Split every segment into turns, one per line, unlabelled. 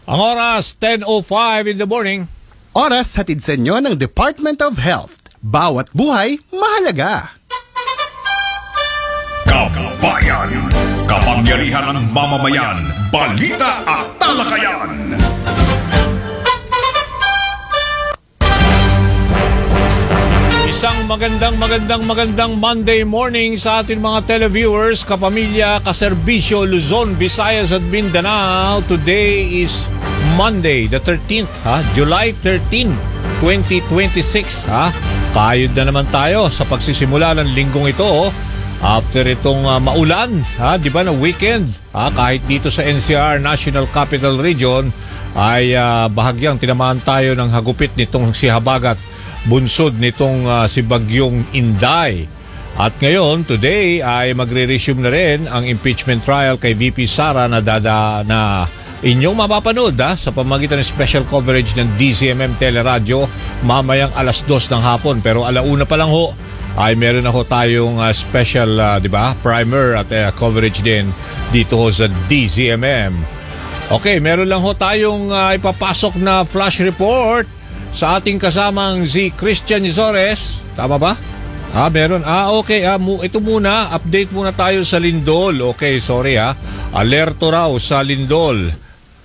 Ang oras, 10:05 in the morning.
Oras hatid sa inyo ng Department of Health. Bawat buhay, mahalaga.
Kabayan, kapangyarihan ng mamamayan, balita at talakayan.
Isang magandang Monday morning sa ating mga televiewers, kapamilya, kaserbisyo, Luzon, Visayas at Mindanao. Today is Monday, the 13th, July 13, 2026. Kayod na naman tayo sa pagsisimula ng linggong ito. After itong maulan, di ba, na weekend, kahit dito sa NCR, National Capital Region, ay bahagyang tinamaan tayo ng hagupit nitong si Habagat, bunsod nitong si Bagyong Inday. At ngayon, today, ay magre-resume na rin ang impeachment trial kay VP Sara na inyong mapapanood sa pamamagitan ng special coverage ng DZMM Teleradyo mamayang alas 2 ng hapon. Pero alauna pa lang ho, ay meron na ho tayong special primer at coverage din dito ho sa DZMM. Okay, meron lang ho tayong ipapasok na flash report sa ating kasamang si Christian Yzores. Tama ba? Meron. Okay. Ito muna, update muna tayo sa Lindol. Okay, sorry alerto raw sa Lindol.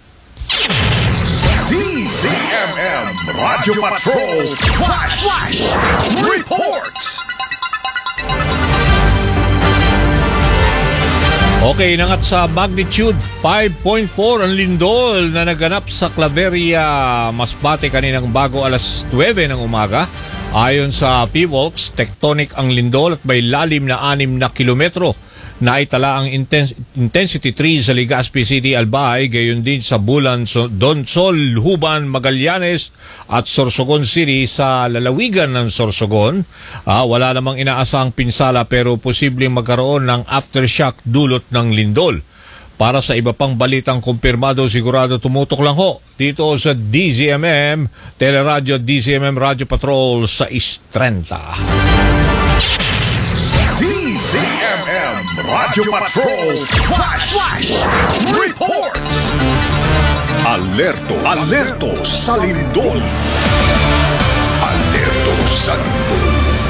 DZMM Radio Patrol Flash Reports.
Okay, inangat sa magnitude 5.4 ang lindol na naganap sa Claveria, Masbate kaninang bago alas 9 ng umaga. Ayon sa PHIVOLCS, tectonic ang lindol at may lalim na 6 na kilometro. Naitala ang intensity 3 sa Legazpi City, Albay, gayon din sa Bulan, Donsol, Huban, Magallanes at Sorsogon City sa lalawigan ng Sorsogon. Wala namang inaasahang pinsala pero posibleng magkaroon ng aftershock dulot ng lindol. Para sa iba pang balitang kumpirmado, sigurado tumutok lang ho dito sa DZMM, Teleradyo DZMM Radio Patrol sa 6:30.
DZMM Radio Patrol Flash Reports. Alerto sa lindol. Alerto sa lindol.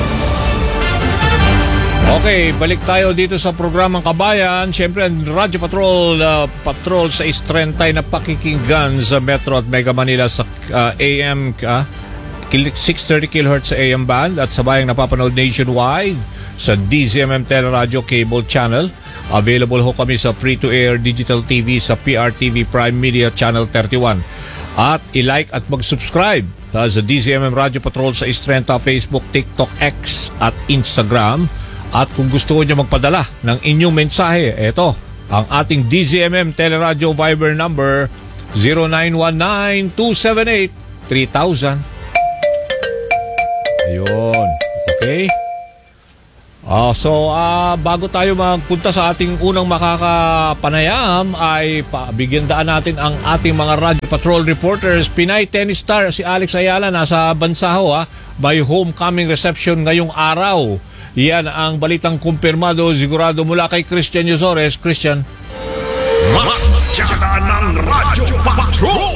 Okay, balik tayo dito sa programang Kabayan. Siyempre, Radio Patrol sa 6:30 na pakikinggan sa Metro at Mega Manila sa AM 630 kHz sa AM band at sabayang napapanood nationwide sa DZMM Teleradyo Cable Channel. Available ho kami sa free-to-air digital TV sa PRTV Prime Media Channel 31. At i-like at mag-subscribe sa DZMM Radio Patrol sa 630 Facebook, TikTok, X at Instagram. At kung gusto ko niyo magpadala ng inyong mensahe, ito ang ating DZMM Teleradyo Viber number 0919-278-3000. Ayun. Okay? Bago tayo magpunta sa ating unang makakapanayam, ay bigyan daan natin ang ating mga Radio Patrol reporters. Pinay tennis star si Alex Ayala nasa bansa ho may homecoming reception ngayong araw. Yan ang balitang kumpirmado sigurado mula kay Christian Yzores. Christian.
Matyaga ng Radio Patrol.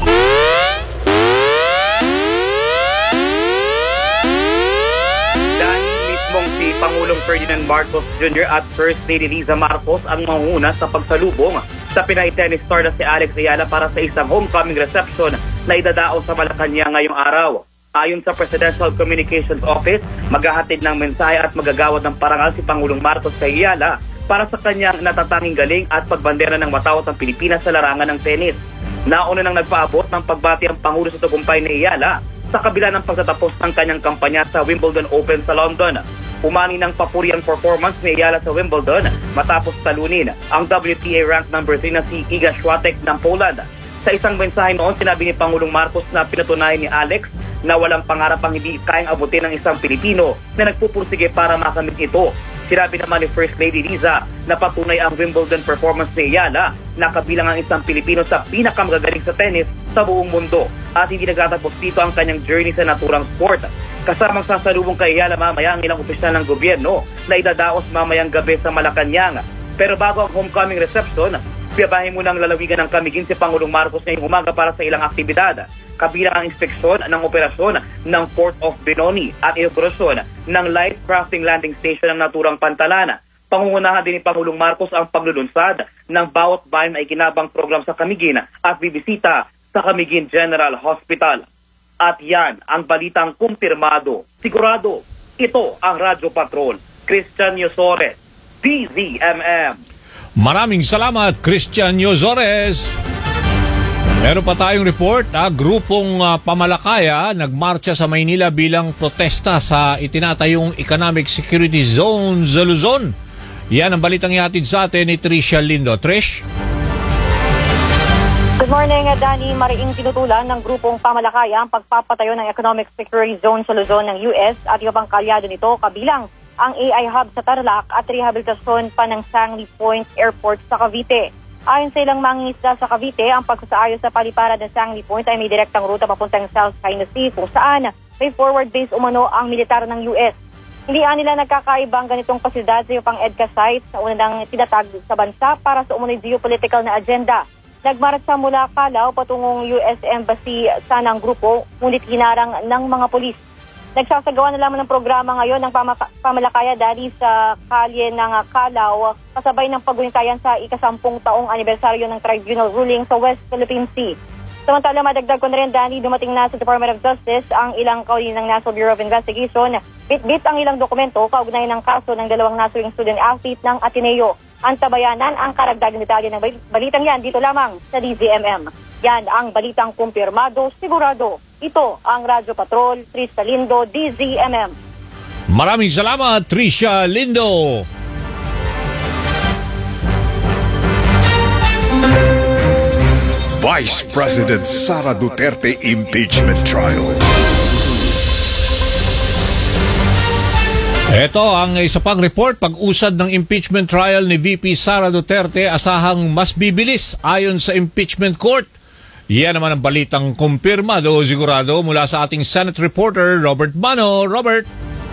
Pangulong Ferdinand Marcos Jr. at First Lady Liza Marcos ang manguna sa pagsalubong sa Pinay tennis star na si Alex Ayala para sa isang homecoming reception na idadaos sa Malacanang ngayong araw. Ayon sa Presidential Communications Office, maghahatid ng mensahe at magagawad ng parangal si Pangulong Marcos kay Ayala para sa kanyang natatanging galing at pagbandera ng matawat ng Pilipinas sa larangan ng tennis. Nauna nang nagpaabot ng pagbati ang Pangulo sa tagumpay ni Ayala sa kabila ng pagtatapos ng kanyang kampanya sa Wimbledon Open sa London. Umani ng papuriang performance ni Ayala sa Wimbledon matapos talunin ang WTA rank number 3 na si Iga Swiatek ng Poland. Sa isang mensahe noon, sinabi ni Pangulong Marcos na pinatunayan ni Alex na walang pangarap ang hindi kayang abutin ng isang Pilipino na nagpupursige para makamit ito. Sinabi naman ni First Lady Liza na patunay ang Wimbledon performance ni Ayala na kabilang ang isang Pilipino sa pinakamagagaling sa tennis sa buong mundo at hindi nagtatapos dito ang kanyang journey sa naturang sport. Kasamang sasalubong kay Ayala mamaya ang ilang opisyal ng gobyerno na idadaos mamayang gabi sa Malacanang. Pero bago ang homecoming reception, Biyabahin mo ng lalawigan ng Camiguin si Pangulong Marcos ngayong umaga para sa ilang aktibidad, kabilang ang inspeksyon ng operasyon ng Port of Benoni at inaugurasyon ng light crafting landing station ng naturang Pantalan. Pangungunahan din ni Pangulong Marcos ang paglulunsad ng bawat bayan na ikinabang program sa Camiguin at bibisita sa Camiguin General Hospital. At yan ang balitang kumpirmado. Sigurado, ito ang Radyo Patrol. Christian Yosores, DZMM.
Maraming salamat, Christian Yosores. Meron pa tayong report, grupong pamalakaya nagmarcha sa Maynila bilang protesta sa itinatayong Economic Security Zone sa Luzon. Yan ang balitang ihatid sa atin ni Tricia Lindo. Trish?
Good morning, Danny. Mariing tinutulan ng grupong pamalakaya ang pagpapatayo ng Economic Security Zone sa Luzon ng US at iba pang kalyado nito kabilang ang AI Hub sa Tarlac at rehabilitasyon pa ng Sangley Point Airport sa Cavite. Ayon sa ilang mangingisda sa Cavite, ang pagsasaayos sa paliparan ng Sangley Point ay may direktang ruta papuntang South China Sea kung saan may forward base umano ang militar ng US. Hindi nila nagkakaibang ganitong pasilidad sa pang EDCA site sa unang tinatag sa bansa para sa umunay geopolitical na agenda. Nagmarcha mula Calao patungong US Embassy sana ang grupo, ngunit hinarang ng mga pulis. Nagsasagawa na lamang ng programa ngayon ng pamalakaya dali sa kalye ng Calao kasabay ng paggunitayan sa ika-10 taong anibersaryo ng tribunal ruling sa West Philippine Sea. Samantala, madagdag ko na rin, Danny, dumating na sa Department of Justice ang ilang kaugnay ng National Bureau of Investigation. Bit-bit ang ilang dokumento kaugnay ng kaso ng dalawang nasabing student athlete ng Ateneo. Antabayanan ang karagdagang detalye ng balitang yan dito lamang sa DZMM. Yan ang balitang kumpirmado, sigurado. Ito ang Radyo Patrol, Tricia Lindo, DZMM.
Maraming salamat, Tricia Lindo.
Vice President Sara Duterte impeachment trial.
Ito ang isa pang report. Pag-usad ng impeachment trial ni VP Sara Duterte, asahang mas bibilis ayon sa impeachment court. Yan naman ang balitang kumpirmado, sigurado mula sa ating Senate reporter Robert Mano. Robert?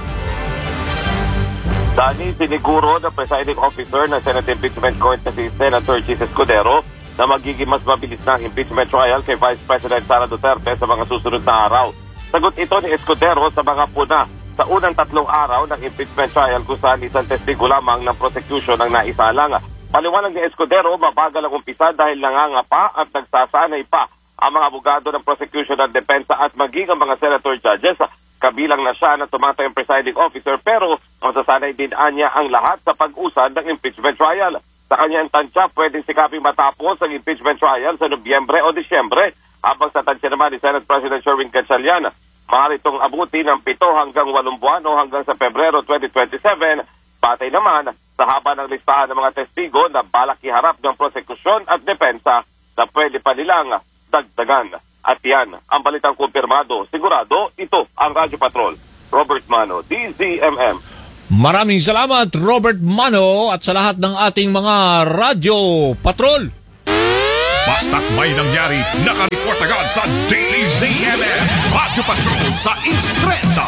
Dani, siniguro ng presiding officer ng Senate Impeachment Court na si Senator Chis Escudero na magiging mas mabilis na impeachment trial kay Vice President Sara Duterte sa mga susunod na araw. Sagot ito ni Escudero sa mga puna sa unang 3 araw ng impeachment trial kung saan isang testigo lamang ng prosecution ang naisalang. Paliwanag ni Escudero, mabagal ang umpisa dahil nangangapa at nagsasanay pa ang mga abogado ng prosecution at depensa at maging ang mga senator judges. Kabilang na siya na tumatayong presiding officer pero masasanay din anya ang lahat sa pag-usad ng impeachment trial. Sa kanyang tansya, pwedeng sikaping matapos ang impeachment trial sa Nobyembre o Disyembre, habang sa tansya naman ni Senate President Sherwin Gatchalian, maaari itong abuti ng 7 hanggang 8 buwan o hanggang sa Pebrero 2027, batay naman sa haba ng listahan ng mga testigo na balak iharap ng prosekusyon at depensa na pwede pa nilang dagdagan. At yan, ang balitang kumpirmado. Sigurado, ito ang Radyo Patrol. Robert Mano, DZMM.
Maraming salamat, Robert Mano, at sa lahat ng ating mga Radyo Patrol.
Basta't may nangyari, nakareport agad sa DZMM Radyo Patrol sa Instreta.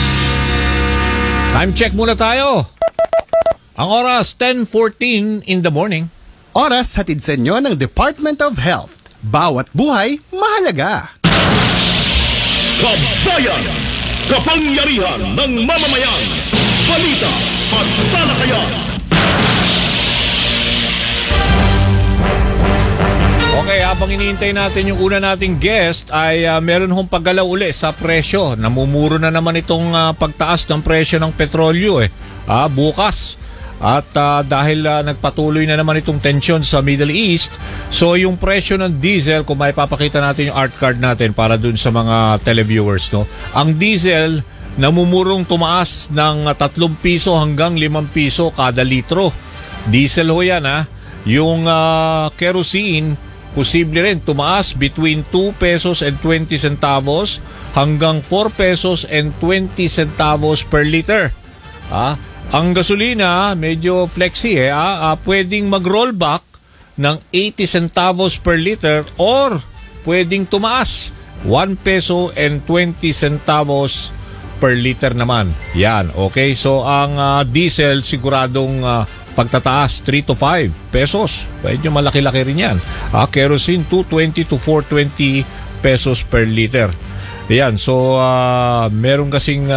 Time check muna tayo. Ang oras, 10:14 in the morning.
Oras hatid sa inyo ng Department of Health. Bawat buhay, mahalaga.
Kabayan! Kapangyarihan ng mamamayan! Balita at talakayan!
Okay, habang iniintay natin yung una nating guest ay meron hong paggalaw uli sa presyo. Namumuro na naman itong pagtaas ng presyo ng petrolyo bukas. At dahil nagpatuloy na naman itong tensyon sa Middle East, so yung presyo ng diesel, kung may papakita natin yung art card natin para dun sa mga televiewers, no? Ang diesel namumurong tumaas ng 3 piso hanggang 5 piso kada litro. Diesel ho yan, ha? Yung kerosene, posible rin tumaas between 2 pesos and 20 centavos hanggang 4 pesos and 20 centavos per liter. Ang gasolina, medyo flexi pwedeng mag-rollback ng 80 centavos per liter or pwedeng tumaas 1 peso and 20 centavos per liter naman. Yan, okay? So ang diesel siguradong pagtataas 3 to 5 pesos. Medyo malaki-laki rin yan. Kerosene 220 to 420 pesos per liter. Ayan, so meron kasing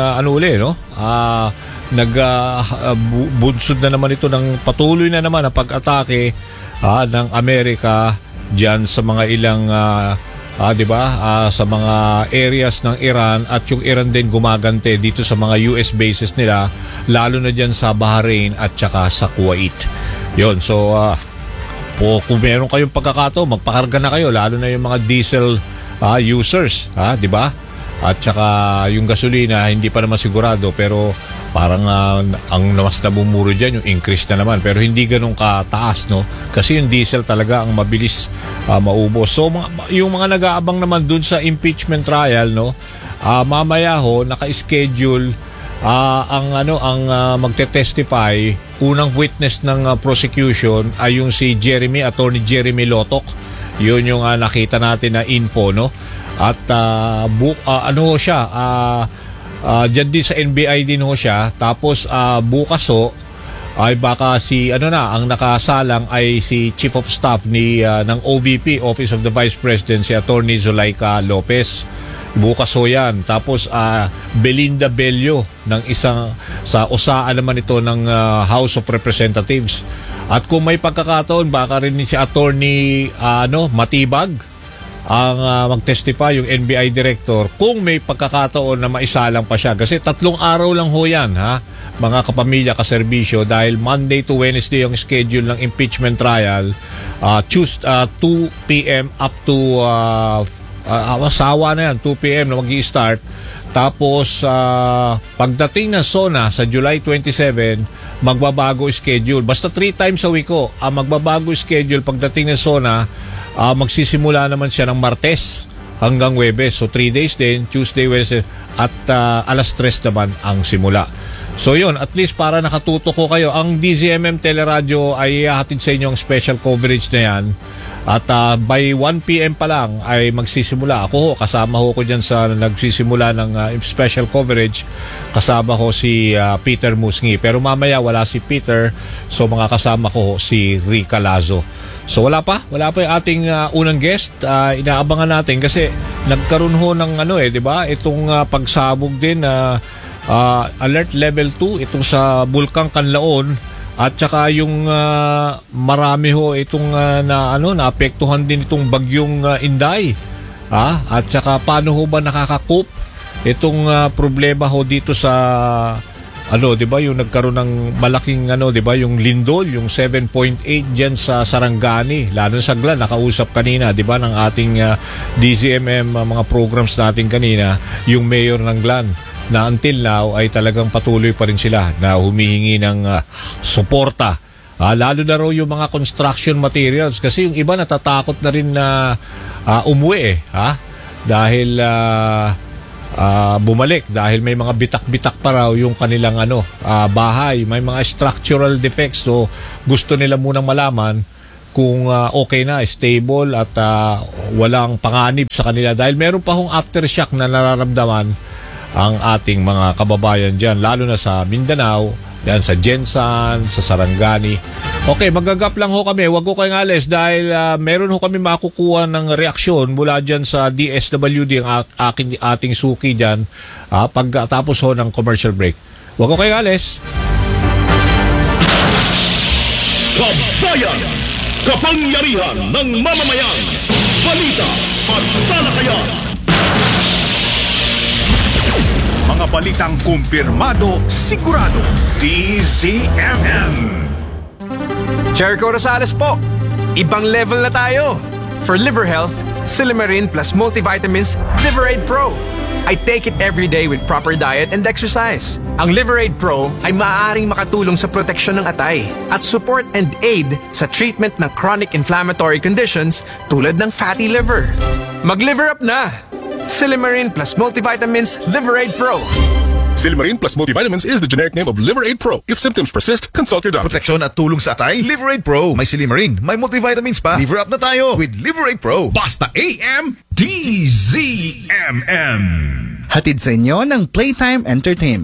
bunsod na naman ito ng patuloy na naman ang pag-atake ng Amerika diyan sa mga ilang sa mga areas ng Iran, at yung Iran din gumagante dito sa mga US bases nila, lalo na diyan sa Bahrain at saka sa Kuwait. Yon, so kung meron kayong pagkakataon, magpakarga na kayo, lalo na yung mga diesel users, di ba? At saka yung gasolina hindi pa naman sigurado, pero parang ang mas nabumuro dyan yung increase na naman, pero hindi ganun kataas, no? Kasi yung diesel talaga ang mabilis maubos. So yung mga nag-aabang naman dun sa impeachment trial, no, mamaya ho naka-schedule ang magte-testify, unang witness ng prosecution ay yung si Attorney Jeremy Lotok. Yun yung nakita natin na info, no? At siya, dyan din sa NBI din ho siya. Tapos bukas ho ay baka ang nakasalang ay si Chief of Staff ng OVP, Office of the Vice President, si Attorney Zulaika Lopez. Bukas ho yan. Tapos Belinda Bello sa usaan naman ito ng House of Representatives. At kung may pagkakataon, baka rin si Attorney Matibag ang mag-testify, yung NBI Director, kung may pagkakataon na maisalang pa siya. Kasi 3 araw lang ho yan, mga kapamilya, kaserbisyo, dahil Monday to Wednesday yung schedule ng impeachment trial, 2 p.m. up to sawa na yan, 2 p.m. na mag-i-start. Tapos pagdating ng SONA sa July 27, magbabago schedule. Basta 3 times a week ho ang magbabago schedule. Pagdating ng SONA, magsisimula naman siya ng Martes hanggang Huwebes. So 3 days din, Tuesday, Wednesday, at alas 3 naman ang simula. So yun, at least para nakatutok ko kayo. Ang DZMM Teleradyo ay ihahatid sa inyo ang special coverage na yan. At by 1 p.m. pa lang ay magsisimula. Ako ho, kasama ho ko dyan sa nagsisimula ng special coverage. Kasama ko si Peter Musngi. Pero mamaya wala si Peter, so mga kasama ko si Rica Lazo. So wala pa yung ating unang guest. Inaabangan natin kasi nagkaroon ho ng di ba? Itong pagsabog din alert level 2 itong sa Bulkang Kanlaon, at saka yung marami ho itong naapektuhan din itong bagyong Inday. At saka paano ho ba nakaka-cope itong problema ho dito sa di ba, yung nagkaroon ng malaking di ba, yung lindol, yung 7.8 diyan sa Sarangani, lalo sa Glan. Nakausap kanina, di ba, ng ating DZMM mga programs natin kanina, yung mayor ng Glan, na until now ay talagang patuloy pa rin sila na humihingi ng suporta. Lalo na raw yung mga construction materials, kasi yung iba natatakot na rin na umuwi dahil bumalik dahil may mga bitak-bitak pa raw yung kanilang bahay, may mga structural defects. So gusto nila munang malaman kung okay na, stable, at walang panganib sa kanila, dahil meron pa hong aftershock na nararamdaman ang ating mga kababayan dyan, lalo na sa Mindanao, yan sa Jensan, sa Sarangani. Okay, magagap lang ho kami, wag ko kayong alis, dahil meron ho kami makukuha ng reaksyon mula dyan sa DSWD, ang ating suki dyan, pagkatapos ho ng commercial break. Wag ko kayong alis.
Kabayan, kapangyarihan ng mamamayan, balita at talakayan. Mga balitang kumpirmado, sigurado. DZMM.
Jericho Rosales po. Ibang level na tayo. For liver health, Silimarin plus multivitamins Liverade Pro. I take it every day with proper diet and exercise. Ang Liverade Pro ay maaaring makatulong sa proteksyon ng atay at support and aid sa treatment ng chronic inflammatory conditions tulad ng fatty liver. Mag-liver up na! Silimarin plus multivitamins Liverade Pro.
Silimarin plus multivitamins is the generic name of Liverade Pro. If symptoms persist, consult your doctor.
Proteksyon at tulong sa atay, Liverade Pro. May Silimarin, may multivitamins pa. Liver up na tayo with Liverade Pro.
Basta AM, DZMM.
Hatid sa inyo ng Playtime Entertainment.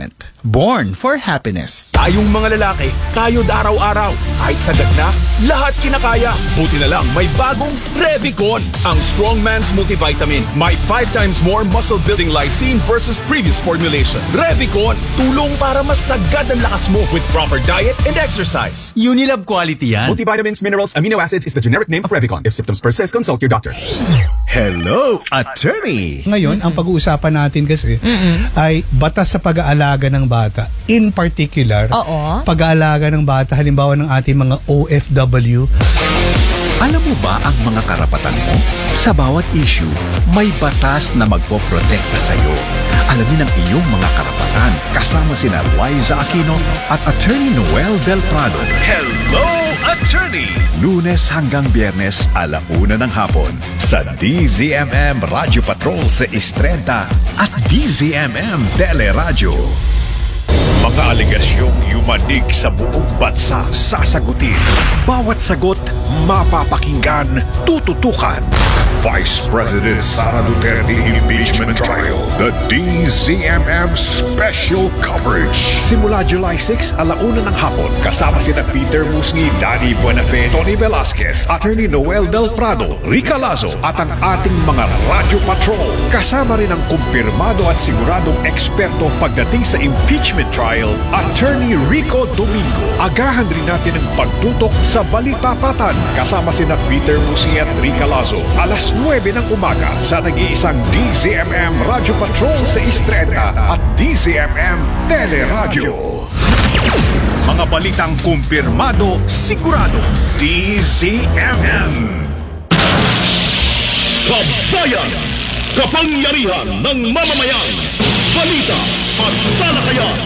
born for happiness.
Tayong mga lalaki, kayod araw-araw. Kahit sagad na, lahat kinakaya. Buti na lang may bagong Revicon, ang strong man's multivitamin. May 5 times more muscle-building lysine versus previous formulation. Revicon, tulong para mas sagad ang lakas mo with proper diet and exercise.
Unilab quality yan.
Multivitamins, minerals, amino acids is the generic name of Revicon. If symptoms persist, consult your doctor.
Hello, attorney!
Ngayon, ang pag-uusapan natin kasi ay batas sa pag-aalaga ng bata. In particular, pag-aalaga ng bata, halimbawa ng ating mga OFW.
Alam mo ba ang mga karapatan mo? Sa bawat issue, may batas na magpoprotekta sa iyo. Alamin ang iyong mga karapatan kasama sina Liza Aquino at Attorney Noel Del Prado.
Hello, Attorney!
Lunes hanggang Biyernes, 1:00 ng hapon sa DZMM Radio Patrol sa Istrenta at DZMM Teleradyo.
Mga aligasyong yumanig sa buong bansa sasagutin.
Bawat sagot, mapapakinggan, tututukan.
Vice President Sara Duterte Impeachment Trial. The DZMM Special Coverage.
Simula July 6, 1:00 ng hapon, kasama sina Peter Musngi, Danny Buenafe, Tony Velasquez, Attorney Noel Del Prado, Rica Lazo, at ang ating mga Radio Patrol. Kasama rin ang kumpirmado at siguradong eksperto pagdating sa impeachment trial, Attorney Rico Domingo. Agahan rin natin ang pagtutok sa Balitapatan, kasama sina Peter Musngi at Rica Lazo. 9 ng umaga sa nag-iisang DZMM Radio Patrol sa Istreta at DZMM Teleradyo.
Mga balitang kumpirmado, sigurado. DZMM.
Kabayan! Kapangyarihan ng mamamayan! Balita at talakayan!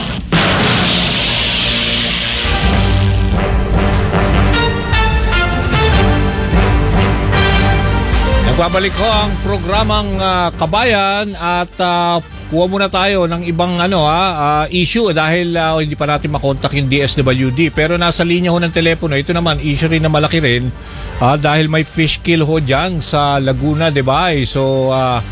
Nagbabalik ko ang programang Kabayan at kuha muna tayo ng ibang issue dahil hindi pa natin makontak yung DSWD. Pero nasa linya ho ng telepono, ito naman issue rin na malaki rin dahil may fish kill ho dyan sa Laguna, diba? So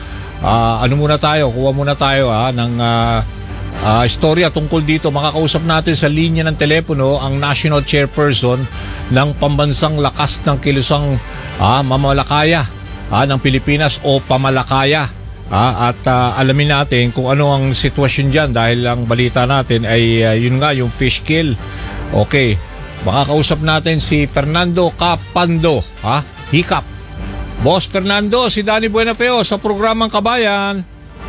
kuha muna tayo ng istorya tungkol dito. Makakausap natin sa linya ng telepono ang National Chairperson ng Pambansang Lakas ng Kilusang Mamalakaya ng Pilipinas o Pamalakaya. At alamin natin kung ano ang sitwasyon dyan dahil ang balita natin ay yun nga, yung fish kill. Okay, makakausap natin si Fernando Capando, Hikap. Boss Fernando, si Danny Buenafeo sa programang Kabayan.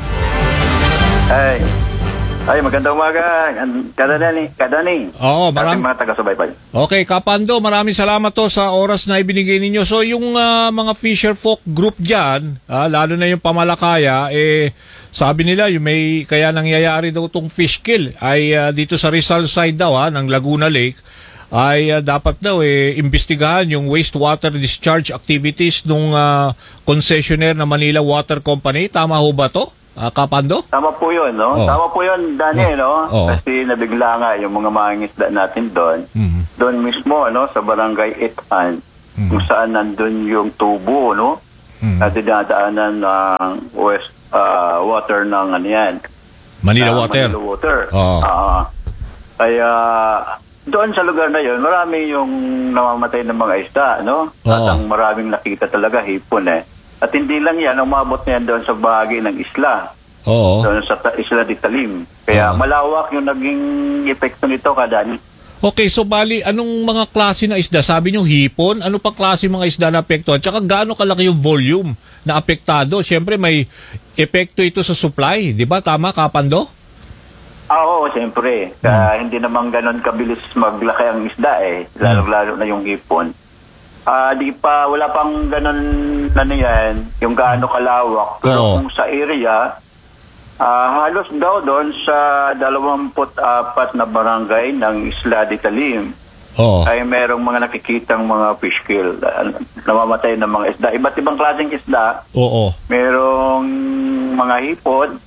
Ay, magandang umaga. Kadani.
Oo,
mga taga-subaybay.
Okay, Kapando, maraming salamat to sa oras na ibinigay ninyo. So, yung mga fisher folk group dyan, lalo na yung Pamalakaya, sabi nila, yung may kaya nangyayari daw itong fish kill ay dito sa Rizal side daw ng Laguna Lake, ay dapat daw imbestigahan yung wastewater discharge activities ng concessionaire na Manila Water Company. Tama ho ba to? Kapando?
Tama po yun, no? Tama po yun, Danny, no? Kasi nabigla nga yung mga mangingisda natin doon. Doon mismo, sa barangay Itan, kung saan nandun yung tubo, no? Na dinadaanan ng water ng
Manila Water.
Manila Water. Kaya doon sa lugar na yun, marami yung namamatay ng mga isda, no? At ang maraming nakita talaga, hipon At hindi lang yan, umabot na yan doon sa bahagi ng isla. Doon sa Isla de Talim. Kaya malawak yung naging epekto nito, Kadani.
Okay, so bali, anong mga klase na isda? Sabi nyo hipon, ano pa klase mga isda na apekto? At saka gaano kalaki yung volume na apektado? Siyempre may epekto ito sa supply, di ba? Tama, Kapando?
Oo, siyempre. Hindi naman ganon kabilis maglaki ang isda Lalo-lalo na yung hipon. Wala pang ganun yan, yung gaano kalawak. Pero kung sa area, halos daw doon sa 24 na barangay ng Isla de Talim, ay merong mga nakikitang mga fish kill, namamatay ng mga isda. Iba't ibang klaseng isda. Merong mga hipon,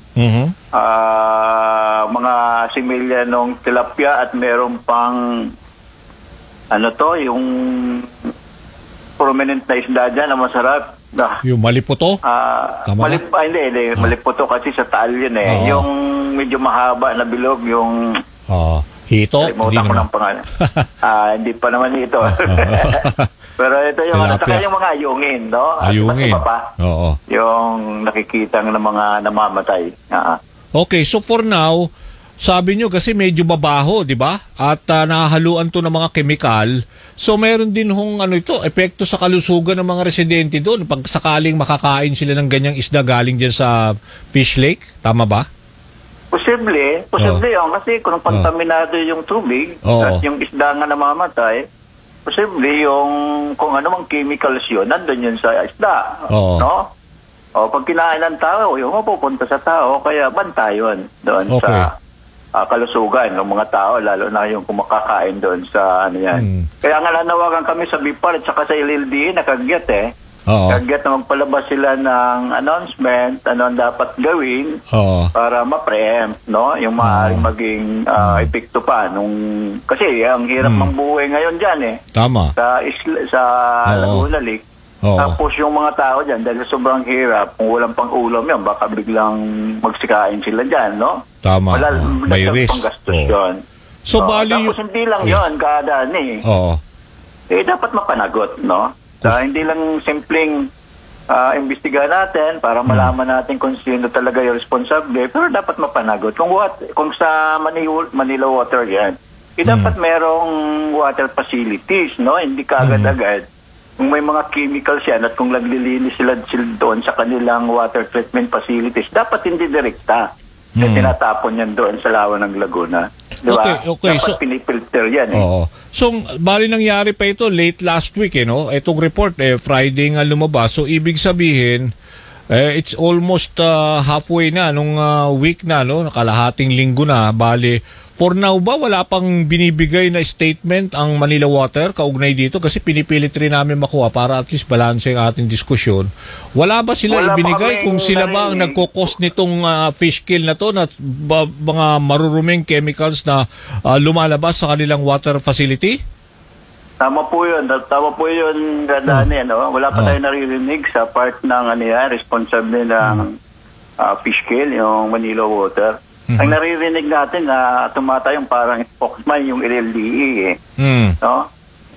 mga similya ng tilapia, at merong pang yung prominent na isda dyan na masarap.
Yung maliputo?
Hindi. Maliputo kasi sa taal yun eh. Yung medyo mahaba na bilog, yung...
Hito?
Kalimutan ko ng pangalan. Hindi pa naman ito. Pero ito yung saka yung mga ayungin, no?
Ayungin.
Iba pa. Yung nakikita ng mga namamatay.
Okay, so for now, sabi nyo kasi medyo babaho, di ba? At nahahaluan to ng mga kemikal. So meron din epekto sa kalusugan ng mga residente doon pag sakaling makakain sila ng ganyang isda galing dyan sa fish lake. Tama ba?
Posible yun. Kasi kung kontaminado yung tubig at yung isda nga namamatay, posible yung kung anumang chemicals yun, nandun yun sa isda. No? Pag kinain ng tao, yung mapupunta sa tao, kaya banta yun doon sa kalusugan ng mga tao, lalo na yung kumakakain doon sa yan. Kaya nga nanawagan kami sa BIPAR at saka sa LLDA, nakagyat Kagyat na magpalabas sila ng announcement, ano ang dapat gawin para ma-preempt, no? Yung maaaring maging epekto pa. Kasi ang hirap ng buhay ngayon dyan
Tama.
Sa Laguna Lake. Tapos yung mga tao dyan, dahil sobrang hirap, kung walang pang ulam yan, baka biglang magsikain sila dyan, no?
Tama. May risk.
Panggastos yun.
So,
tapos hindi lang yun, kaadaan dapat mapanagot, no? Hindi lang simpleng imbestigahan natin para malaman natin kung sino talaga yung responsable, pero dapat mapanagot. Kung sa Manila Water yan, dapat merong water facilities, no? Hindi kaagad-agad. Kung may mga chemicals yan at kung naglilinis sila doon sa kanilang water treatment facilities, dapat hindi direkta. Tinatapon yan doon sa lawa ng Laguna. Diba?
Okay.
Dapat pinipilter yan
So, bali nangyari pa ito late last week, no? Itong report, Friday nga lumabas. So, ibig sabihin, it's almost halfway na nung week na, no? Nakalahating linggo na. Bali, for now ba, wala pang binibigay na statement ang Manila Water kaugnay dito? Kasi pinipilit rin namin makuha para at least balance ang ating diskusyon. Wala ba sila ibinigay kung sila ba ang nagkukos nitong fish kill na to na mga maruruming chemicals na lumalabas sa kanilang water facility?
Tama po yun. Dani, wala pa tayo naririnig sa part ng responsable ng fish kill, yung Manila Water. Ang naririnig natin na tumatayong parang spokesman yung LLDA no?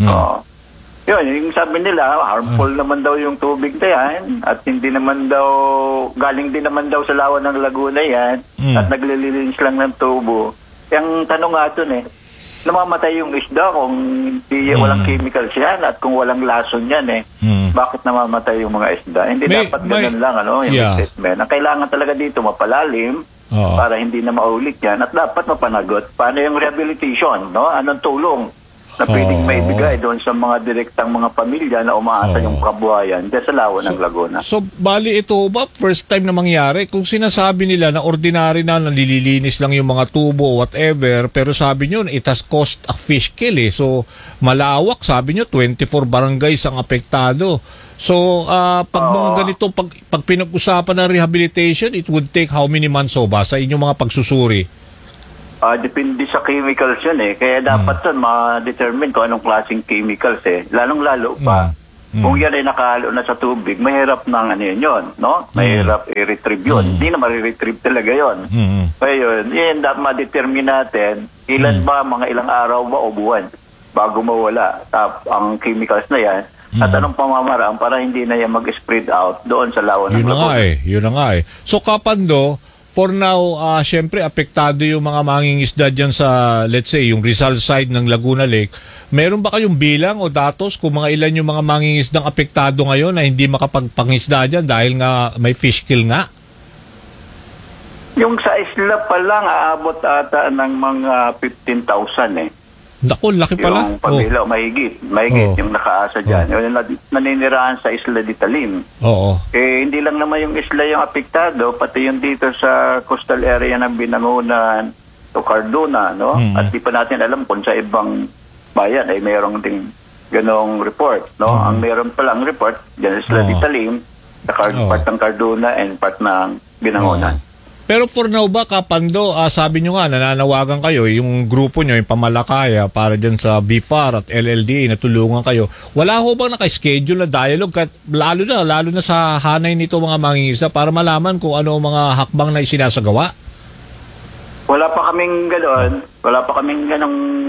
Yun, yung sabi nila, harmful naman daw yung tubig na yan at hindi naman daw, galing din naman daw sa lawa ng Laguna yan at naglilinis lang ng tubo. Yung tanong nga dun namamatay yung isda kung walang chemicals yan at kung walang lason yan bakit namamatay yung mga isda? Hindi dapat ganun lang yung statement. Ang kailangan talaga dito mapalalim para hindi na maulit yan at dapat mapanagot. Paano yung rehabilitation? No? Anong tulong na pwedeng maibigay doon sa mga direktang mga pamilya na umaasa yung kabuhayan dyan sa lawa ng Laguna?
So, bali ito ba first time na mangyari? Kung sinasabi nila na ordinary na nalilinis lang yung mga tubo whatever, pero sabi nyo, it has cost a fish kill So, malawak, sabi nyo, 24 barangays ang apektado. So, pag mga ganito, pag pinag-usapan ng rehabilitation, it would take how many months ba sa inyong mga pagsusuri?
Depende sa chemicals yun Kaya dapat ma-determine kung anong klaseng chemicals Lalong-lalo pa, kung yan ay nakahalo na sa tubig, mahirap ng yun, no? Mahirap i-retrieve yun. Hindi na ma-retrieve talaga yun. Kaya yun, dapat ma-determine natin ilan ba, mga ilang araw ba o buwan bago mawala ang chemicals na yan. At anong pamamaraan para hindi na yan mag-spread out doon sa lawa ng Laguna.
Yun na nga So, Kapando, for now, syempre, apektado yung mga mangingisda dyan sa, let's say, yung Rizal side ng Laguna Lake. Meron ba kayong bilang o datos kung mga ilan yung mga mangingisdang apektado ngayon na hindi makapagpangisda dyan dahil nga may fish kill nga?
Yung sa isla pa lang, aabot ata ng mga 15,000
Naku, laki pala.
Yung pamilya, mahigit yung nakaasa dyan. Yung naninirahan sa Isla de Talim. Hindi lang naman yung isla yung apektado, pati yung dito sa coastal area ng Binangonan o Cardona, no? At di pa natin alam kung sa ibang bayan ay mayroong ding ganong report, no? Ang mayroon palang report dyan sa Isla de Talim, sa part ng Cardona and part ng Binangonan.
Pero for now ba, Kapando, sabi nyo nga, nananawagan kayo, yung grupo nyo, yung Pamalakaya, para dyan sa BFAR at LLDA, natulungan kayo. Wala ho bang naka-schedule na dialogue, lalo na sa hanay nito mga mangingisda, para malaman kung ano mga hakbang na isinasagawa?
Wala pa kaming ganoon. Wala pa kaming ganong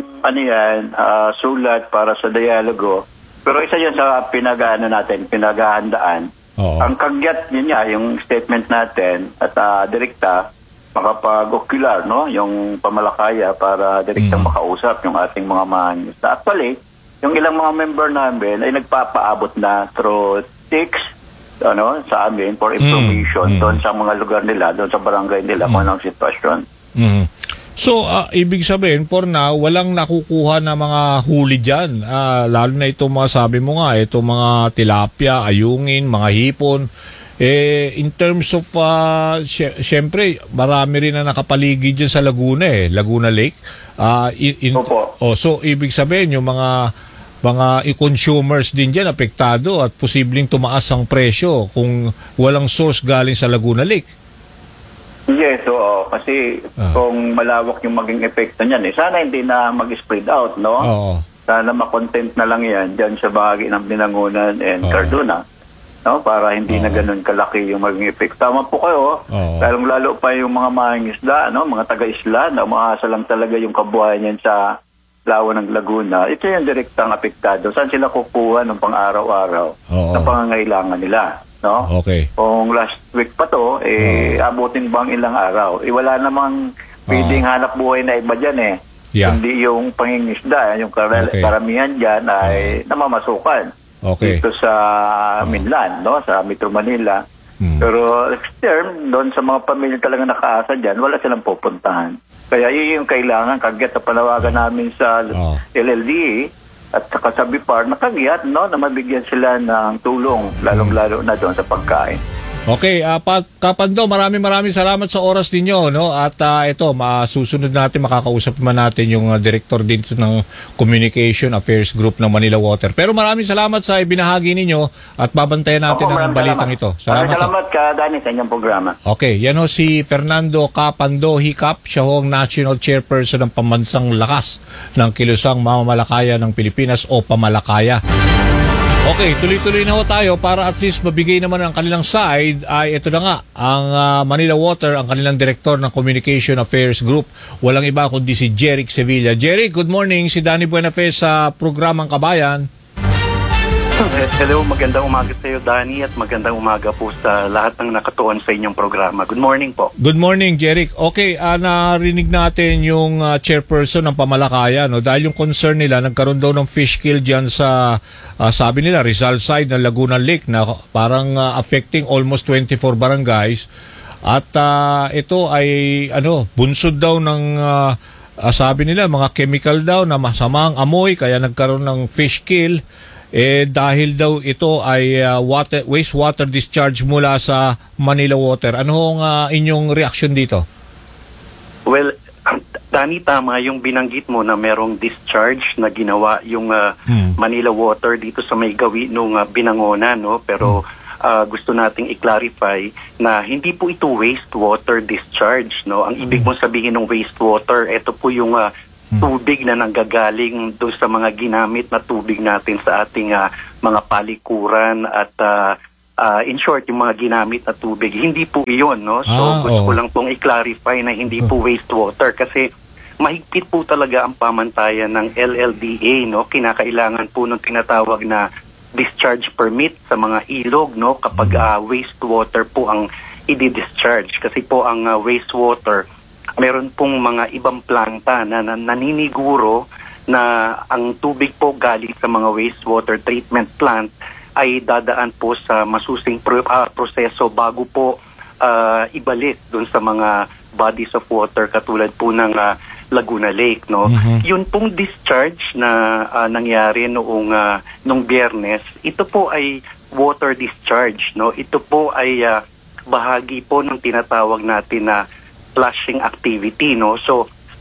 sulat para sa dialogo. Pero isa yan sa pinaghahandaan. Ang kagyat yun nga, yung statement natin at direkta makapag-ocular, no? Yung Pamalakaya para direktang makausap yung ating mga mangingisda. Actually, yung ilang mga member namin ay nagpapaabot na through text sa amin for information doon sa mga lugar nila, doon sa barangay nila, kung anong sitwasyon.
So, ibig sabihin, for now, walang nakukuha na mga huli dyan. Lalo na itong mga sabi mo nga, itong mga tilapia, ayungin, mga hipon. In terms of, syempre, marami rin na nakapaligid dyan sa Laguna Laguna Lake. So, ibig sabihin, yung mga e-consumers din dyan apektado at posibleng tumaas ang presyo kung walang source galing sa Laguna Lake.
Yes, oo. Kasi kung malawak yung maging epekto niyan, sana hindi na mag-spread out, no? Sana makontent na lang yan dyan sa bahagi ng Binangonan and Cardona, no? Para hindi na ganun kalaki yung maging epekto. Tama po kayo, lalo pa yung mga mangingisda, no? Mga taga-isla, na umaasa lang talaga yung kabuhayan yan sa lawa ng Laguna. Ito yung direktang apektado. Saan sila kukuha ng pang-araw-araw na pangangailangan nila? No?
Okay.
Kung last week pa to, abutin ba ang ilang araw? Wala namang pwedeng hanap buhay na iba dyan Hindi yung pangingisda, yung karamihan dyan ay namamasukan. Dito sa Minlan, no? Sa Metro Manila. Pero next term, doon sa mga pamilya talaga nakaasa dyan, wala silang pupuntahan. Kaya yun yung kailangan, kagyat na panawagan namin sa LLDA, at saka sa BFAR, nakagyat, no, na mabigyan sila ng tulong, lalong-lalo na doon sa pagkain.
Okay, Kapando, maraming salamat sa oras ninyo, no? At ito, masusunod natin, makakausap naman natin yung director dito ng Communication Affairs Group ng Manila Water. Pero maraming salamat sa ibinahagi ninyo at babantayan natin ang balitang ito.
Salamat ka, Danny, sa inyong programa.
Okay, yan ho si Fernando Kapando Hicap, siya ho ang National Chairperson ng Pambansang Lakas ng Kilusang Mamamalakaya ng Pilipinas o Pamalakaya. Okay, tuloy-tuloy na ho tayo para at least mabigay naman ang kanilang side. Ay ito na nga, ang Manila Water, ang kanilang director ng Communication Affairs Group. Walang iba kundi si Jeric Sevilla. Jeric, good morning. Si Danny Buenafe sa programang Kabayan.
Hello, magandang umaga sa iyo, Danny, at magandang umaga po sa lahat ng nakatuon sa inyong programa. Good morning po.
Good morning, Jeric. Okay, narinig natin yung chairperson ng Pamalakaya, no? Dahil yung concern nila, nagkaroon daw ng fish kill dyan sa, sabi nila, Rizal side ng Laguna Lake na parang affecting almost 24 barangays. At ito ay, bunsod daw ng, sabi nila, mga chemical daw na masamang amoy, kaya nagkaroon ng fish kill. Dahil daw ito ay wastewater discharge mula sa Manila Water. Ano ang inyong reaction dito?
Well, Danny, tama yung binanggit mo na merong discharge na ginawa yung Manila Water dito sa may gawi nung Binangonan, no? Pero gusto nating i-clarify na hindi po ito wastewater discharge, no? Ang ibig mong sabihin ng wastewater, ito po yung tubig na nanggagaling doon sa mga ginamit na tubig natin sa ating mga palikuran at in short, yung mga ginamit na tubig. Hindi po iyon, no? So, gusto ko lang pong i-clarify na hindi po wastewater kasi mahigpit po talaga ang pamantayan ng LLDA, no? Kinakailangan po nung tinatawag na discharge permit sa mga ilog, no? Kapag wastewater po ang i-discharge. Kasi po ang wastewater, meron pong mga ibang planta na naniniguro na ang tubig po galing sa mga wastewater treatment plant ay dadaan po sa masusing proseso bago po ibalik dun sa mga bodies of water katulad po ng Laguna Lake, no? Yun pong discharge na nangyari nung Biyernes, ito po ay water discharge, no? Ito po ay bahagi po ng tinatawag natin na flushing activity, no? So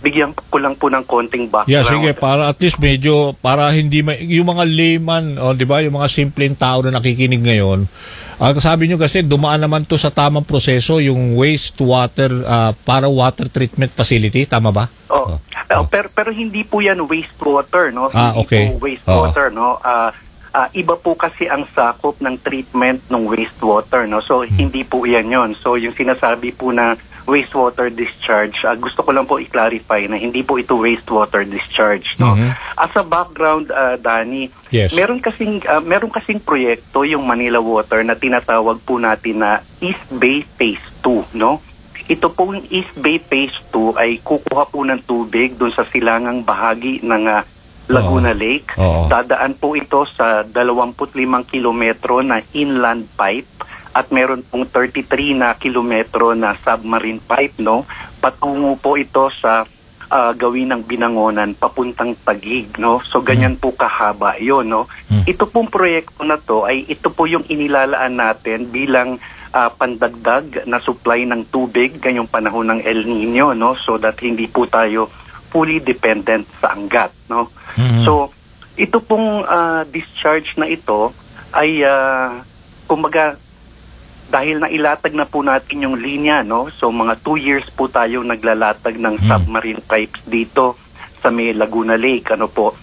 bigyan ko lang po ng konting background.
Yeah, sige, para at least medyo, para hindi, yung mga layman, di ba, yung mga simpleng tao na nakikinig ngayon, sabi nyo kasi, dumaan naman to sa tamang proseso, yung wastewater, para water treatment facility, tama ba?
Pero hindi po yan wastewater, no?
Okay.
Hindi po wastewater, no? Iba po kasi ang sakop ng treatment ng wastewater, no? So, hindi po yan yon. So, yung sinasabi po na wastewater discharge, gusto ko lang po i-clarify na hindi po ito wastewater discharge, no? As a background, Danny, meron kasing proyekto yung Manila Water na tinatawag po natin na East Bay Phase 2, no? Ito po yung East Bay Phase 2 ay kukuha po ng tubig doon sa silangang bahagi ng Laguna Lake. Dadaan po ito sa 25 kilometro na inland pipe at meron pong 33 na kilometro na submarine pipe, no? Patungo po ito sa gawin ng Binangonan papuntang Taguig, no? So ganyan po kahaba 'yon, no? Ito pong proyekto na to ay ito po yung inilalaan natin bilang pandagdag na supply ng tubig ngayong panahon ng El Nino, no? So that hindi po tayo fully dependent sa anggat, no? So ito pong discharge na ito ay kumbaga dahil nailatag na po natin yung linya, no? So mga 2 years po tayo naglalatag ng submarine pipes dito sa may Laguna Lake, ano po.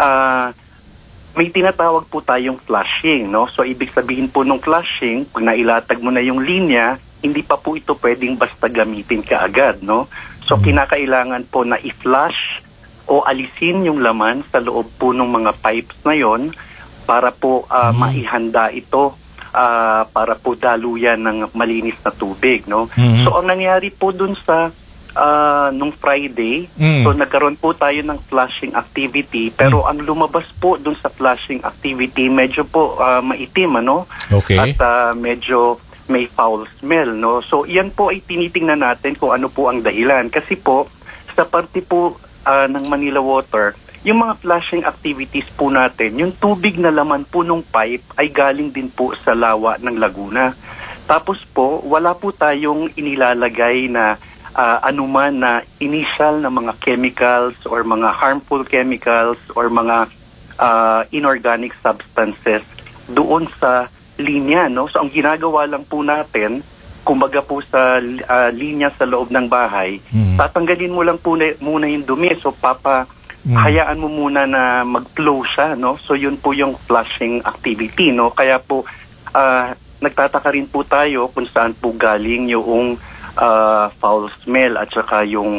May tinatawag po tayong flushing, no? So ibig sabihin po nung flushing, pag nailatag mo na yung linya, hindi pa po ito pwedeng basta gamitin kaagad, no? So kinakailangan po na i-flush o alisin yung laman sa loob po ng mga pipes na yon para po maihanda ito para po daluyan ng malinis na tubig, no? So ang nangyari po dun sa nung Friday, so nagkaroon po tayo ng flushing activity, pero ang lumabas po dun sa flushing activity medyo po maitim, ano?
Okay.
At medyo may foul smell, no? So yan po ay tinitingnan natin kung ano po ang dahilan, kasi po sa parte po ng Manila Water, yung mga flushing activities po natin, yung tubig na laman po ng pipe ay galing din po sa lawa ng Laguna. Tapos po, wala po tayong inilalagay na anuman na initial na mga chemicals or mga harmful chemicals or mga inorganic substances doon sa linya, no? So ang ginagawa lang po natin, kumbaga po sa linya sa loob ng bahay, tatanggalin mo lang po muna yung dumi. So hayaan mo muna na mag-flow siya, no? So yun po yung flushing activity, no? Kaya po nagtataka rin po tayo kung saan po galing yung foul smell at saka yung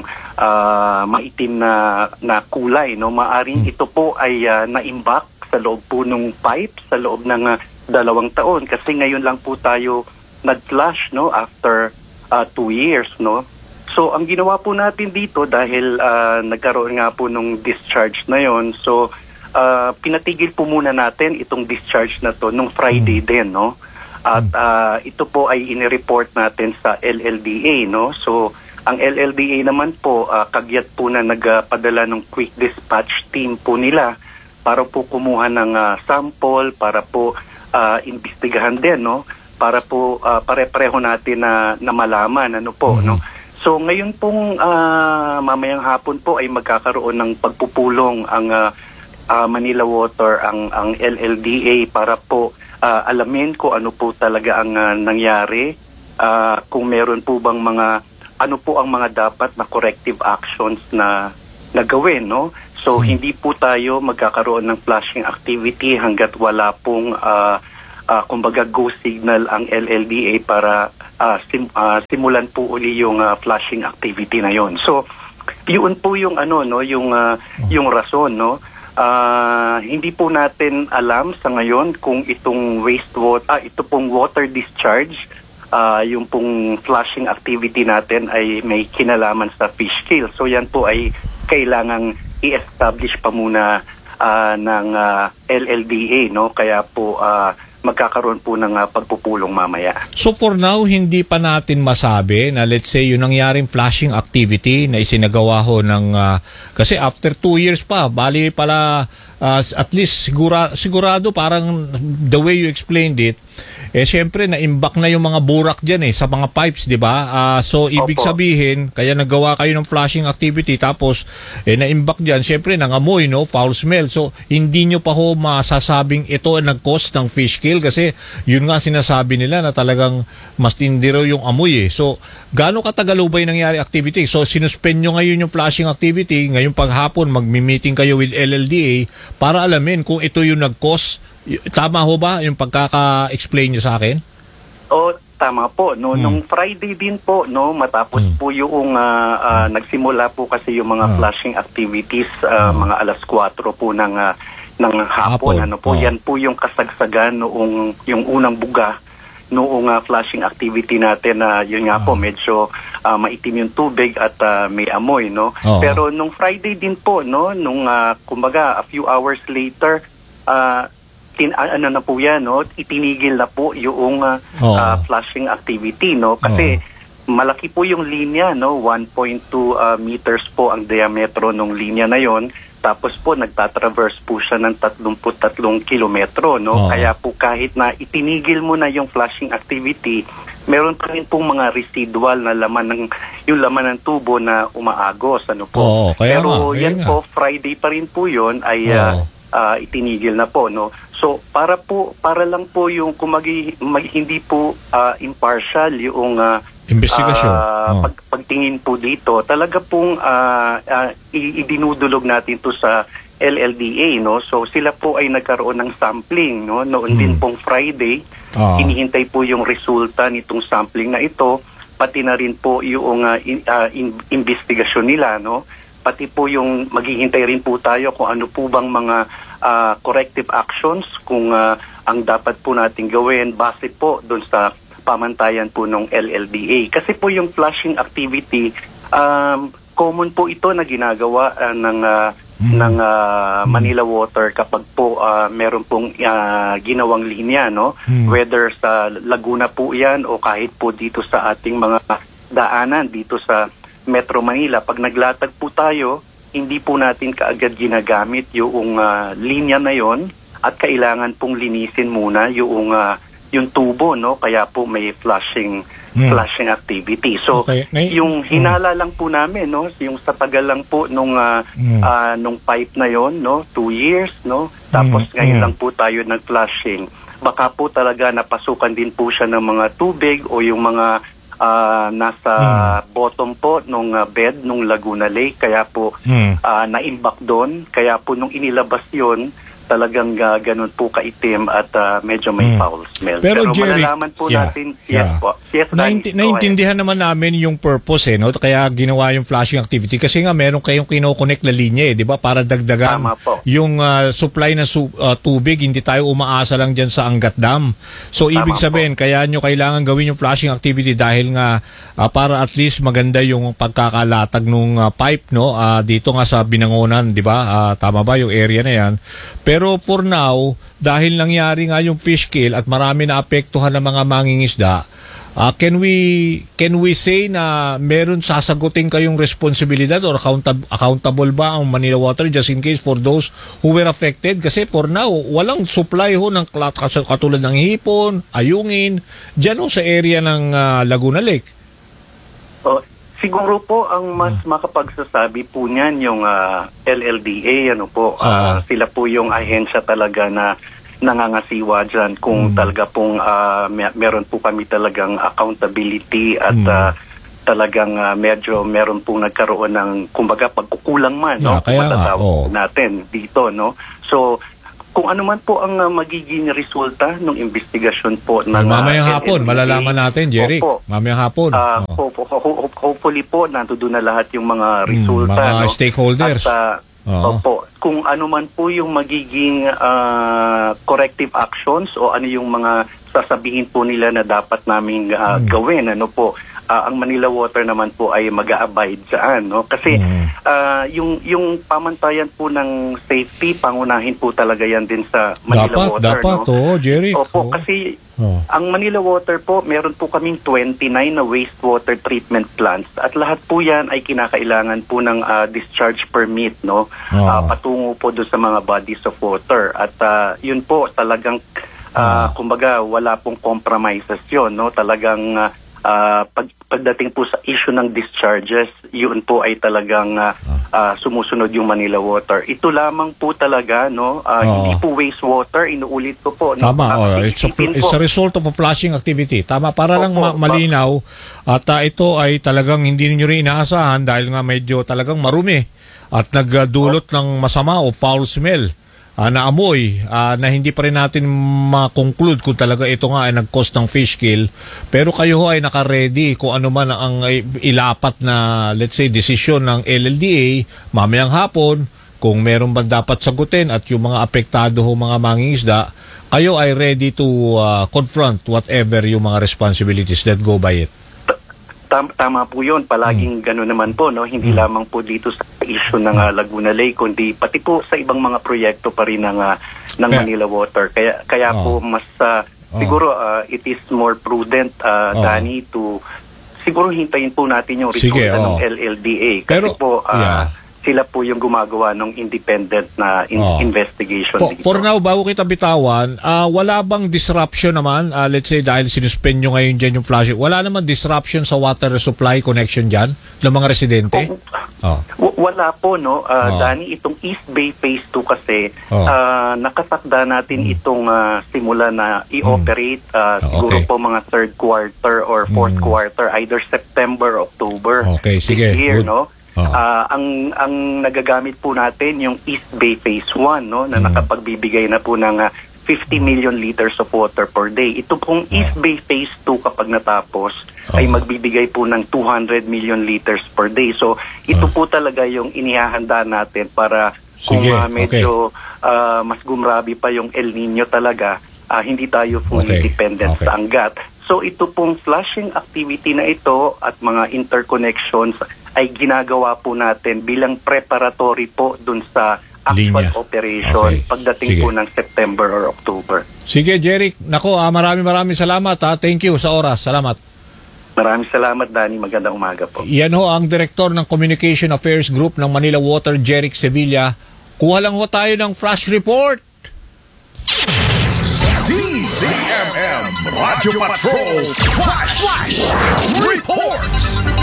maitim na kulay, no? Maaring ito po ay naimbak sa loob po ng pipe sa loob ng 2 taon, kasi ngayon lang po tayo nag-flush, no, after 2 years, no? So ang ginawa po natin dito, dahil nagkaroon nga po nung discharge na yon, so pinatigil po muna natin itong discharge na to nung Friday din, no? At ito po ay inireport natin sa LLDA, no? So ang LLDA naman po, kagyat po na nagpadala ng quick dispatch team po nila para po kumuha ng sample, para po imbestigahan din, no? Para po pare-pareho natin na malaman, ano po, no? So ngayon pong mamayang hapon po ay magkakaroon ng pagpupulong ang Manila Water, ang LLDA, para po alamin ko ano po talaga ang nangyari, kung meron po bang ano po ang mga dapat na corrective actions na gawin, no? So hindi po tayo magkakaroon ng flushing activity hanggat wala pong kumbaga go signal ang LLDA para simulan po uli yung flushing activity na yon. So yun po yung yung rason, no? Hindi po natin alam sa ngayon kung itong ito pong water discharge, yung pong flushing activity natin ay may kinalaman sa fish kill. So yan po ay kailangang i-establish pa muna ng LLDA, no? Kaya po magkakaroon po ng pagpupulong mamaya.
So for now, hindi pa natin masabi na let's say yung nangyaring flashing activity na isinagawa ho ng kasi after 2 years pa, bali pala at least sigurado parang the way you explained it, syempre na-imbak na yung mga burak diyan sa mga pipes, 'di ba? So ibig sabihin, kaya nagawa kayo ng flushing activity tapos na-imbak diyan, syempre nangamoy, no, foul smell. So hindi nyo pa ho masasabing ito ang nag-cause ng fish kill kasi yun nga sinasabi nila na talagang mas tindi raw yung amoy So gaano katagal ba yung nangyari activity? So sinuspend nyo ngayon yung flushing activity, ngayong paghapon magmi-meeting kayo with LLDA para alamin kung ito yung nag-cause. Tama ho ba yung pagkaka-explain nyo sa akin?
Tama po. Nung Friday din po, matapos po yung nagsimula po kasi yung mga flushing activities, mga alas 4 po ng hapon. Yan po yung kasagsagan noong yung unang buga noong flushing activity natin na yun nga po medyo maitim yung tubig at may amoy, Pero nung Friday din po, nung kumbaga a few hours later, po yan, itinigil na po yung flushing activity, kasi malaki po yung linya, 1.2 meters po ang diametro ng linya na yon. Tapos po nagtatraverse po siya ng 33 kilometro, Kaya po kahit na itinigil mo na yung flushing activity, meron pa rin pong mga residual na laman ng tubo na umaagos, Pero yan po, Friday pa rin po yun ay itinigil na po, So para lang po yung hindi po impartial yung
investigasyon.
Pagtingin po dito, talaga pong idinudulog natin to sa LLDA, So sila po ay nagkaroon ng sampling, Noon din pong Friday, hinihintay po yung resulta nitong sampling na ito, pati na rin po yung investigasyon nila, Pati po yung maghihintay rin po tayo kung ano po bang mga corrective actions kung ang dapat po natin gawin base po doon sa pamantayan po ng LLDA. Kasi po yung flushing activity, common po ito na ginagawa ng Manila Water kapag po meron pong ginawang linya, Whether sa Laguna po yan o kahit po dito sa ating mga daanan dito sa Metro Manila. Pag naglatag po tayo, hindi po natin kaagad ginagamit yung linya na yon at kailangan pong linisin muna yung tubo, Kaya po may flushing activity. So yung hinala lang po namin, yung sa tagal lang po nung pipe na yon, 2 years, Tapos ngayon lang po tayo nag-flushing. Baka po talaga napasukan din po siya ng mga tubig o yung mga nasa bottom po nung bed nung Laguna Lake, kaya po na-imbak doon, kaya po nung inilabas yon talagang ganun po kaitim at medyo may foul smell.
Pero Jerry,
malalaman po natin, yes po. Yes,
naintindihan naman namin yung purpose, kaya ginawa yung flushing activity kasi nga meron kayong kino-connect na linya, di ba? Para dagdagan yung supply ng tubig, hindi tayo umaasa lang dyan sa Angat Dam. So ibig sabihin, kaya nyo kailangan gawin yung flushing activity dahil nga para at least maganda yung pagkakalatag ng pipe, dito nga sa Binangonan, di ba? Tama ba yung area na yan? Pero for now, dahil nangyari nga yung fish kill at marami na apektuhan ng mga mangingisda, can we say na meron sasagutin kayong responsibilidad or accountable ba ang Manila Water just in case for those who were affected? Kasi for now, walang supply ho ng katulad ng hipon, ayungin, dyan sa area ng Laguna Lake.
Siguro po ang mas makapagsasabi po niyan yung LLDA, sila po yung ahensya talaga na nangangasiwa dyan kung talaga pong meron po kami talagang accountability at talagang medyo meron pong nagkaroon ng kumbaga pagkukulang man, kung matatawag natin dito, So kung ano man po ang magiging resulta ng investigasyon po ng
mamayang hapon, malalaman natin, Jerry. Mamayang hapon.
Hopefully po, nandoon na lahat yung mga resulta.
Mga stakeholders.
At kung ano man po yung magiging corrective actions o ano yung mga sasabihin po nila na dapat naming gawin, ang Manila Water naman po ay mag-a-abide dyan, Kasi yung pamantayan po ng safety, pangunahin po talaga yan din sa Manila Water.
Dapat, Jerry.
Opo, kasi ang Manila Water po, meron po kaming 29 na wastewater treatment plants at lahat po yan ay kinakailangan po ng discharge permit, patungo po doon sa mga bodies of water. At yun po talagang Kumbaga, wala pong compromises yun, no? Talagang pagdating po sa issue ng discharges, yun po ay talagang sumusunod yung Manila Water. Ito lamang po talaga, no? Hindi po wastewater, inuulit ko po. No?
Tama, it's a result of a flushing activity. Tama, para lang malinaw. At ito ay talagang hindi niyo rin inaasahan dahil nga medyo talagang marumi at nagdulot ng masama o foul smell na amoy na hindi pa rin natin ma-conclude kung talaga ito nga ay nag-cause ng fish kill. Pero kayo ho ay naka-ready kung ano man ang ilapat na, let's say, desisyon ng LLDA mamayang hapon, kung meron ba dapat sagutin at yung mga apektado ho mga mangingisda, kayo ay ready to confront whatever yung mga responsibilities that go by it.
Tama po yun. Palaging gano'n naman po, no? Hindi lamang po dito sa issue ng Laguna Lake, kundi pati po sa ibang mga proyekto pa rin ng Manila Water. Kaya po mas siguro it is more prudent, Danny, to siguro hintayin po natin yung resulta ng LLDA. Kasi sila po yung gumagawa ng independent na investigation dito.
For now, bago kita bitawan, wala bang disruption naman, let's say dahil sinuspend nyo ngayon dyan yung flushing, wala naman disruption sa water supply connection dyan ng mga residente?
Wala po, no? Danny, itong East Bay Phase 2 kasi, nakatakda natin itong simula na i-operate siguro po mga third quarter or fourth quarter, either September, October this year, no? Ang nagagamit po natin yung East Bay Phase 1, no, na nakapagbibigay na po ng 50 million liters of water per day. Ito pong East Bay Phase 2 kapag natapos ay magbibigay po ng 200 million liters per day. So ito po talaga yung inihahanda natin para kung medyo mas gumrabi pa yung El Nino talaga, hindi tayo fully dependent sa Angat. So ito pong flushing activity na ito at mga interconnections ay ginagawa po natin bilang preparatory po dun sa actual operation pagdating po ng September or October.
Sige, Jeric. Nako, maraming salamat. Thank you sa oras. Salamat.
Maraming salamat, Danny. Magandang umaga po.
Yan ho ang Director ng Communication Affairs Group ng Manila Water, Jeric Sevilla. Kuha lang ho tayo ng flash report.
DZMM Radyo Patrol Flash Reports.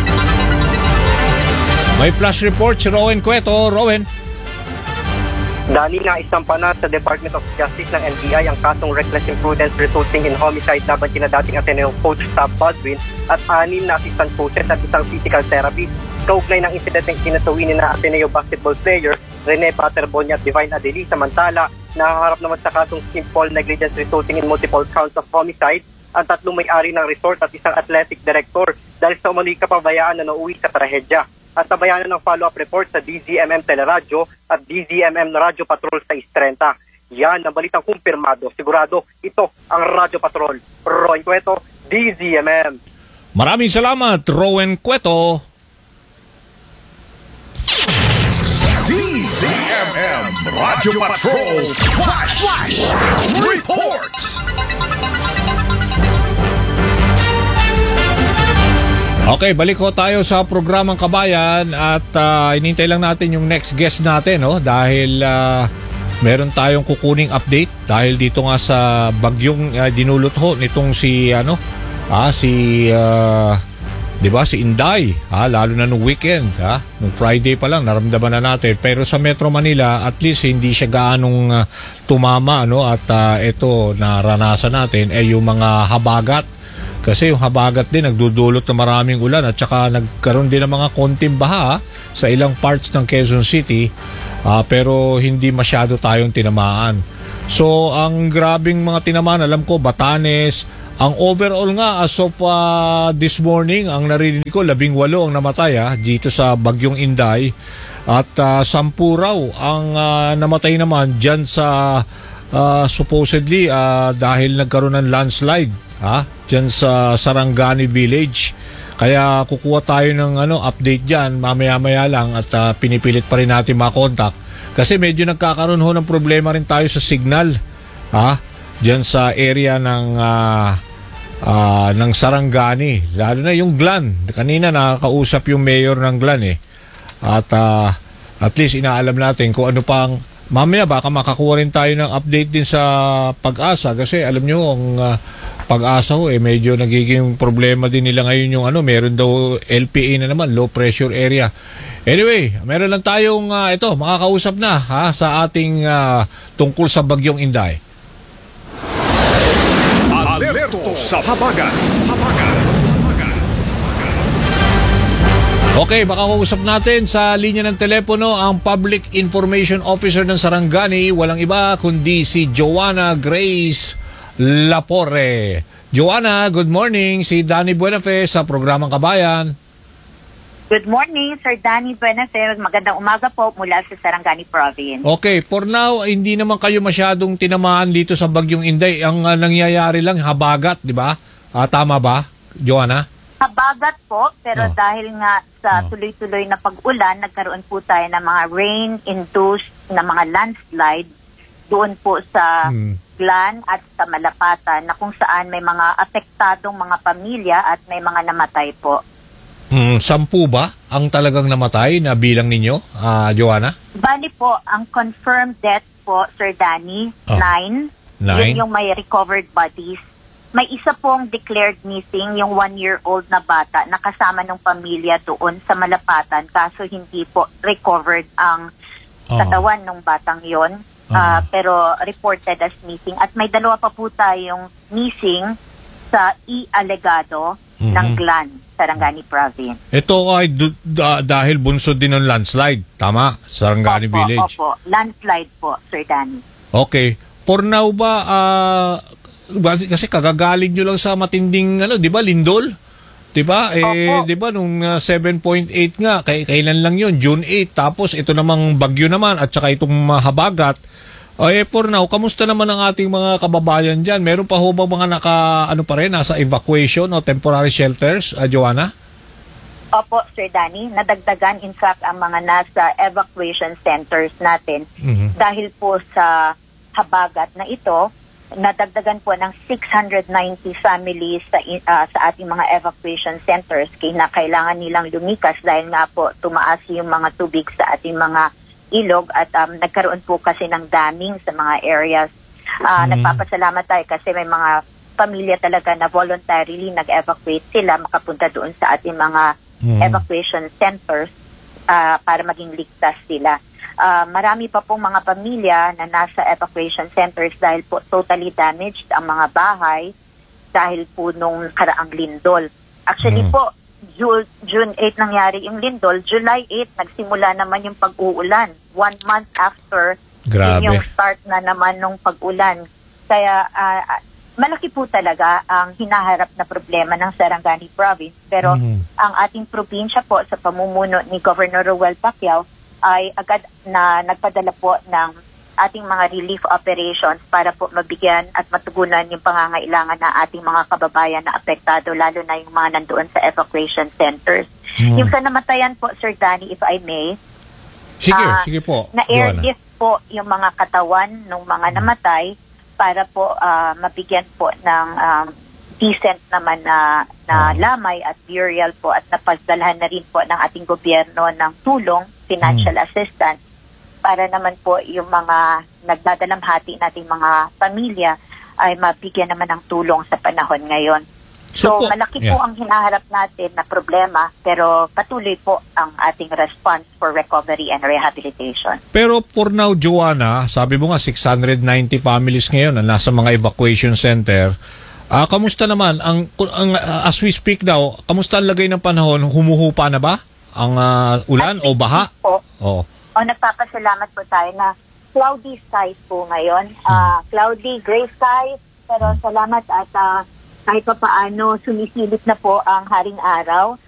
May flash report si Rowan Cueto. Rowan.
Dali na isampa na sa Department of Justice ng NBI ang kasong reckless imprudence resulting in homicide laban kina dating Ateneo coach Stab Baldwin at 6 na assistant coaches at isang physical therapist. Kaugnay ng incident ng kinatuwinin na Ateneo basketball player Rene Paterbonia at Divine Adeli. Samantala, nakaharap naman sa kasong simple negligence resulting in multiple counts of homicide ang 3 may-ari ng resort at isang athletic director dahil sa umano'y kapabayaan na nauwi sa trahedya. At tabayanan ng follow-up report sa DZMM Teleradyo at DZMM Radyo Patrol sa Istrenta. Yan ang balitang kumpirmado. Sigurado, ito ang Radyo Patrol. Rowan Cueto, DZMM.
Maraming salamat, Rowan Cueto.
DZMM Radyo Patrol Flash Reports.
Okay, balik ko tayo sa programang Kabayan at inintay lang natin yung next guest natin, no? Dahil meron tayong kukuning update dahil dito nga sa bagyong dinulot ho nitong si di ba si Inday, lalo na nung weekend, nung Friday pa lang naramdaman na natin, pero sa Metro Manila at least hindi siya gaanong tumama, no? At ito naranasan natin ay yung mga habagat. Kasi yung habagat din nagdudulot ng maraming ulan at saka nagkaroon din ng mga konting baha sa ilang parts ng Quezon City, pero hindi masyado tayong tinamaan. So ang grabing mga tinamaan, alam ko Batanes, ang overall nga as of this morning, ang narinig ko 18 ang namatay dito sa bagyong Inday at 10 raw ang namatay naman dyan sa supposedly dahil nagkaroon ng landslide dyan sa Sarangani Village. Kaya kukuha tayo ng update dyan mamaya-maya lang at pinipilit pa rin natin makontak kasi medyo nagkakaroon ho ng problema rin tayo sa signal dyan sa area ng Sarangani, lalo na yung Glan. Kanina nakakausap yung mayor ng Glan at least inaalam natin kung ano pang mamaya baka makakuha rin tayo ng update din sa Pag-asa kasi alam nyo ang Pag-asa medyo nagiging problema din nila ngayon yung meron daw LPA na naman, low pressure area. Anyway, meron lang tayong makakausap na sa ating tungkol sa bagyong Inday.
Alerto sa habagat.
Okay, makakausap natin sa linya ng telepono ang Public Information Officer ng Sarangani, walang iba kundi si Joanna Grace Lapore. Joanna, good morning. Si Danny Buenafe sa Programang Kabayan.
Good morning, Sir Danny Buenafe. Magandang umaga po mula sa Sarangani Province.
Okay, for now, hindi naman kayo masyadong tinamaan dito sa bagyong Inday. Ang nangyayari lang, habagat, di ba? Tama ba, Joanna?
Habagat po, pero dahil nga sa tuloy-tuloy na pag-ulan, nagkaroon po tayo ng mga rain-induced na mga landslide doon po sa Glan at sa Malapatan na kung saan may mga apektadong mga pamilya at may mga namatay po.
10 ba ang talagang namatay na bilang ninyo, Joanna?
Bali po, ang confirmed death po, Sir Danny, 9. Yun yung may recovered bodies. May isa pong declared missing, yung 1-year-old na bata na kasama ng pamilya doon sa Malapatan, kaso hindi po recovered ang katawan ng batang yon, pero reported as missing. At may 2 pa po tayong missing sa Alegado ng Glan, Sarangani Province.
Ito ay dahil bunsod din ng landslide, tama? Sarangani Village.
Opo, landslide po, Sir Danny.
Okay. For now ba, kasi kagagaling nyo lang sa matinding di ba, lindol? 'Di ba? 'Di ba nung 7.8 nga, kailan lang 'yon, June 8, tapos ito namang bagyo naman at saka itong habagat. For now, kamusta naman ang ating mga kababayan diyan? Meron pa ho ba mga nasa evacuation o temporary shelters, Joanna?
Opo, Sir Danny, nadagdagan in fact ang mga nasa evacuation centers natin dahil po sa habagat na ito. Nadagdagan po ng 690 families sa ating mga evacuation centers kaya kailangan nilang lumikas dahil nga po tumaas yung mga tubig sa ating mga ilog at nagkaroon po kasi ng damming sa mga areas. Nagpapasalamat tayo kasi may mga pamilya talaga na voluntarily nag-evacuate sila makapunta doon sa ating mga evacuation centers para maging ligtas sila. Marami pa pong mga pamilya na nasa evacuation centers dahil po totally damaged ang mga bahay dahil po nung karaang lindol. Actually po, June 8 nangyari yung lindol, July 8 nagsimula naman yung pag-uulan. 1 month after yung start na naman ng pag-ulan. Kaya malaki po talaga ang hinaharap na problema ng Sarangani Province. Pero ang ating probinsya po sa pamumuno ni Governor Roel Pacquiao ay agad na nagpadala po ng ating mga relief operations para po mabigyan at matugunan yung pangangailangan na ating mga kababayan na apektado, lalo na yung mga nandoon sa evacuation centers. Yung sa namatayan po, Sir Danny, if I may,
sige po,
na-airlift po yung mga katawan ng mga namatay para po mabigyan po ng decent naman na lamay at burial po at napagdalhan na rin po ng ating gobyerno ng tulong, financial assistance para naman po yung mga nagdadalamhati nating mga pamilya ay mabigyan naman ng tulong sa panahon ngayon. So malaki po ang hinaharap natin na problema pero patuloy po ang ating response for recovery and rehabilitation.
Pero for now, Joanna, sabi mo nga 690 families ngayon na nasa mga evacuation center. Kamusta naman as we speak daw, kamusta ang lagay ng panahon? Humuhupa na ba ang ulan o baha?
Nagpapasalamat po tayo na cloudy skies po ngayon. Cloudy, gray skies, pero salamat at kahit pa paano sumisilip na po ang haring araw.